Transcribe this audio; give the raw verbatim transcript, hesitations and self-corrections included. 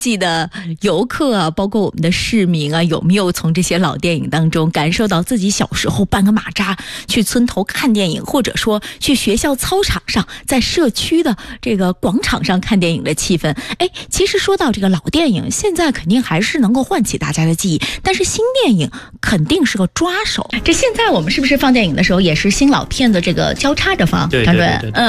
记得游客啊，包括我们的市民啊，有没有从这些老电影当中感受到自己小时候搬个马扎去村头看电影，或者说去学校操场上，在社区的这个广场上看电影的气氛？哎，其实说到这个老电影，现在肯定还是能够唤起大家的记忆，但是新电影肯定是个抓手。这现在我们是不是放电影的时候也是新老片子这个交叉着放？ 对对对对， 嗯。